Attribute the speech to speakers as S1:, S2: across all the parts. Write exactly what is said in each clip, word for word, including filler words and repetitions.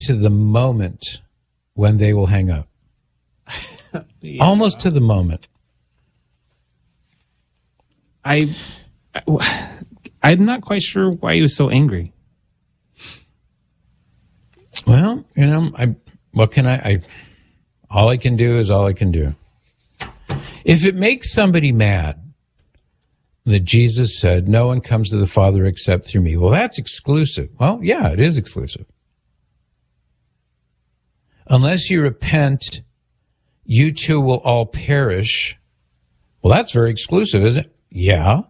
S1: to the moment when they will hang up. Yeah. Almost to the moment.
S2: I, I, I'm not quite sure why he was so angry.
S1: Well, you know, I, what can I, I, all I can do is all I can do. If it makes somebody mad that Jesus said, no one comes to the Father except through me, well, that's exclusive. Well, yeah, it is exclusive. Unless you repent, you too will all perish. Well, that's very exclusive, isn't it? Yeah.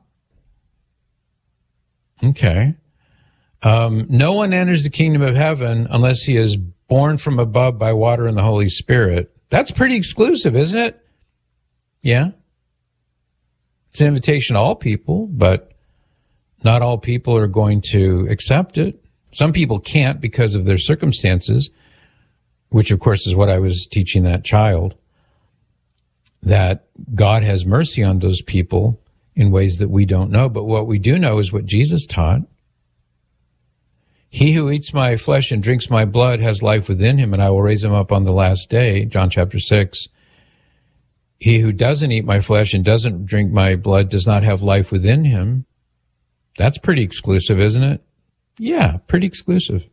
S1: Okay. Um, no one enters the kingdom of heaven unless he is born from above by water and the Holy Spirit. That's pretty exclusive, isn't it? Yeah. It's an invitation to all people, but not all people are going to accept it. Some people can't because of their circumstances, which of course is what I was teaching that child, that God has mercy on those people in ways that we don't know. But what we do know is what Jesus taught. He who eats my flesh and drinks my blood has life within him, and I will raise him up on the last day, John chapter six. He who doesn't eat my flesh and doesn't drink my blood does not have life within him. That's pretty exclusive, isn't it? Yeah, pretty exclusive.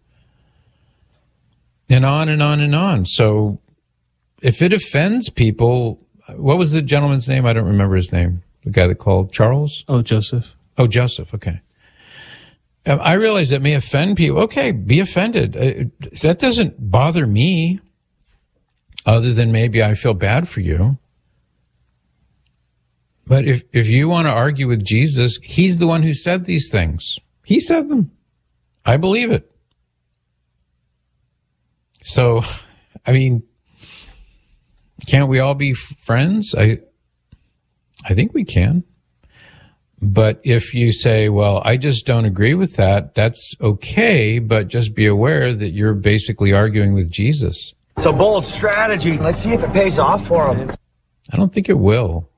S1: And on and on and on. So if it offends people, what was the gentleman's name? I don't remember his name. The guy that called Charles?
S2: Oh, Joseph.
S1: Oh, Joseph. Okay. I realize that may offend people. Okay, be offended. That doesn't bother me, other than maybe I feel bad for you. But if, if you want to argue with Jesus, he's the one who said these things. He said them. I believe it. So, I mean, can't we all be friends? I, I think we can. But if you say, well, I just don't agree with that, that's okay, but just be aware that you're basically arguing with Jesus.
S3: It's a bold strategy. Let's see if it pays off for him.
S1: I don't think it will.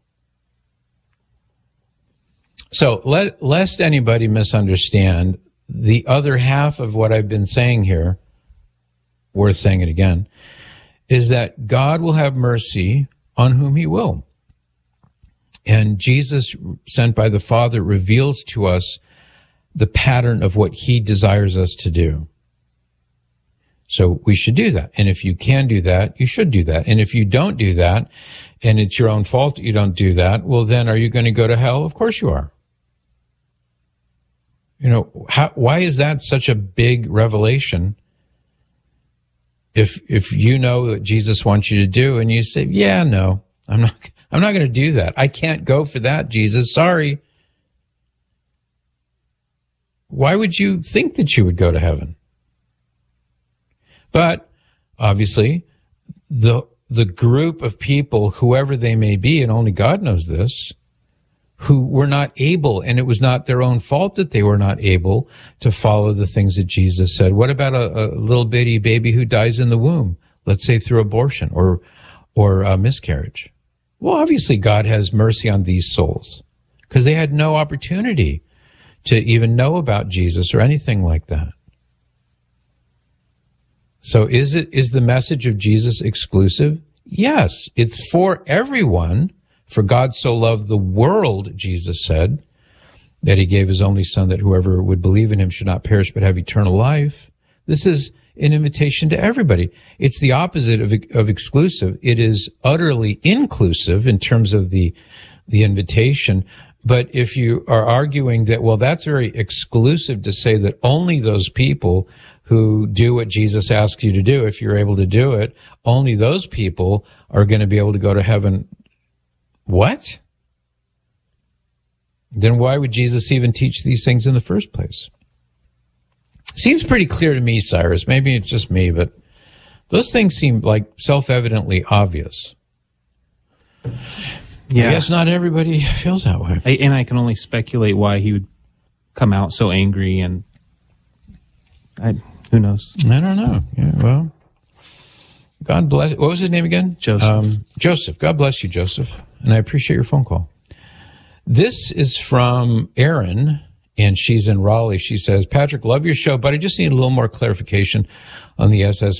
S1: So let, lest anybody misunderstand, the other half of what I've been saying here, worth saying it again, is that God will have mercy on whom he will. And Jesus, sent by the Father, reveals to us the pattern of what he desires us to do. So we should do that. And if you can do that, you should do that. And if you don't do that, and it's your own fault that you don't do that, well, then are you going to go to hell? Of course you are. You know, how, why is that such a big revelation? If, if you know what Jesus wants you to do and you say, yeah, no, I'm not, I'm not going to do that. I can't go for that, Jesus. Sorry. Why would you think that you would go to heaven? But obviously, the, the group of people, whoever they may be, and only God knows this, who were not able, and it was not their own fault that they were not able to follow the things that Jesus said. What about a, a little bitty baby who dies in the womb, let's say through abortion or, or a miscarriage? Well, obviously God has mercy on these souls because they had no opportunity to even know about Jesus or anything like that. So is it, is the message of Jesus exclusive? Yes, it's for everyone. For God so loved the world, Jesus said, that he gave his only son, that whoever would believe in him should not perish but have eternal life. This is an invitation to everybody. It's the opposite of, of exclusive. It is utterly inclusive in terms of the, the invitation. But if you are arguing that, well, that's very exclusive to say that only those people who do what Jesus asks you to do, if you're able to do it, only those people are going to be able to go to heaven. What? Then why would Jesus even teach these things in the first place? Seems pretty clear to me, Cyrus. Maybe it's just me, but those things seem like self-evidently obvious. Yeah. I guess not everybody feels that way.
S2: I, and I can only speculate why he would come out so angry, and I, who knows?
S1: I don't know. Yeah, well, God bless. What was his name again?
S2: Joseph.
S1: Um, Joseph. God bless you, Joseph. And I appreciate your phone call. This is from Aaron and she's in Raleigh. She says, Patrick, love your show, but I just need a little more clarification on the S S